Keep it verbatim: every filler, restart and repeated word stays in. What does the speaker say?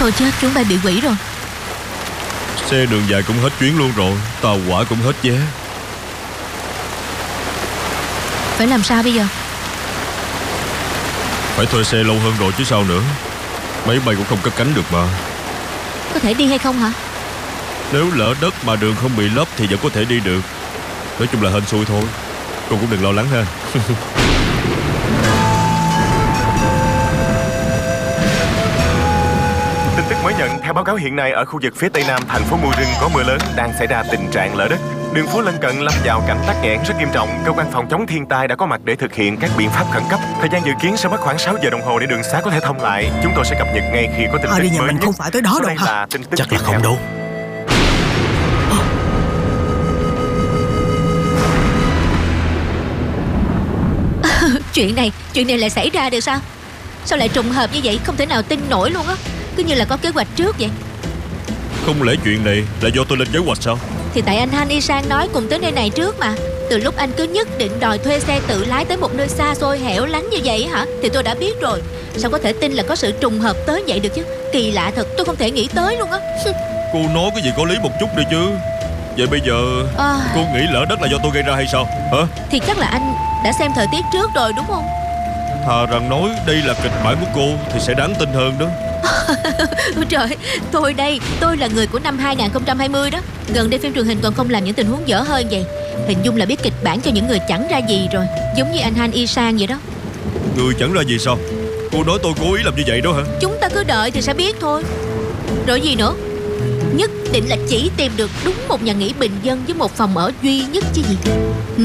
Thôi chết, chuyến bay bị hủy rồi. Xe đường dài cũng hết chuyến luôn rồi, tàu hỏa cũng hết vé. Phải làm sao bây giờ? Phải thuê xe lâu hơn rồi chứ sao nữa. Máy bay cũng không cất cánh được mà. Có thể đi hay không hả? Nếu lỡ đất mà đường không bị lấp thì vẫn có thể đi được. Nói chung là hên xui thôi. Cô cũng đừng lo lắng ha. Tin tức mới nhận, theo báo cáo hiện nay ở khu vực phía tây nam thành phố Mui Rưng có mưa lớn, đang xảy ra tình trạng lở đất. Đường phố lân cận lâm vào cảnh tắc nghẽn rất nghiêm trọng. Cơ quan phòng chống thiên tai đã có mặt để thực hiện các biện pháp khẩn cấp. Thời gian dự kiến sẽ mất khoảng sáu giờ đồng hồ để đường xá có thể thông lại. Chúng tôi sẽ cập nhật ngay khi có tin Ờ, tức đi nhà mới mình nhất. không phải tới đó Sau đâu đây hả? là tin tức Chắc là tiếp không theo. đâu. Chuyện này, chuyện này lại xảy ra được sao? Sao lại trùng hợp như vậy, không thể nào tin nổi luôn á. Cứ như là có kế hoạch trước vậy. Không lẽ chuyện này là do tôi lên kế hoạch sao? Thì tại anh Han Isan nói cùng tới nơi này trước mà. Từ lúc anh cứ nhất định đòi thuê xe tự lái tới một nơi xa xôi hẻo lánh như vậy hả, thì tôi đã biết rồi. Sao có thể tin là có sự trùng hợp tới vậy được chứ? Kỳ lạ thật, tôi không thể nghĩ tới luôn á. Cô nói cái gì có lý một chút đi chứ. Vậy bây giờ à, cô nghĩ lỡ đất là do tôi gây ra hay sao hả? Thì chắc là anh đã xem thời tiết trước rồi đúng không? Thà rằng nói đây là kịch bản của cô thì sẽ đáng tin hơn đó. Trời, tôi đây, tôi là người của năm hai không hai không đó. Gần đây phim truyền hình còn không làm những tình huống dở hơn vậy. Hình dung là biết kịch bản cho những người chẳng ra gì rồi. Giống như anh Han Isan vậy đó. Người chẳng ra gì sao? Cô nói tôi cố ý làm như vậy đó hả? Chúng ta cứ đợi thì sẽ biết thôi. Rồi gì nữa? Nhất định là chỉ tìm được đúng một nhà nghỉ bình dân với một phòng ở duy nhất chứ gì.